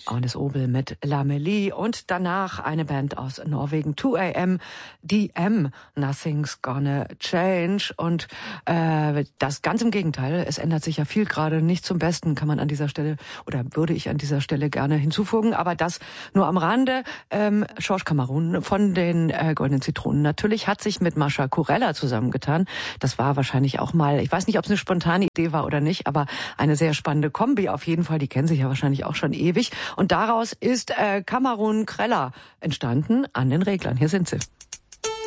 Agnes Obel mit L'Amélie und danach eine Band aus Norwegen, 2AM, DM, Nothing's Gonna Change. Und das ganz im Gegenteil, es ändert sich ja viel gerade, nicht zum Besten, kann man an dieser Stelle oder würde ich an dieser Stelle gerne hinzufügen, aber das nur am Rande. Georges Cameron von den Goldenen Zitronen natürlich hat sich mit Mascha Kurella zusammengetan. Das war wahrscheinlich auch mal, ich weiß nicht, ob es eine spontane Idee war oder nicht, aber eine sehr spannende Kombi auf jeden Fall. Die kennen sich ja wahrscheinlich auch schon ewig. Und daraus ist Cameron Kreller entstanden an den Reglern. Hier sind sie.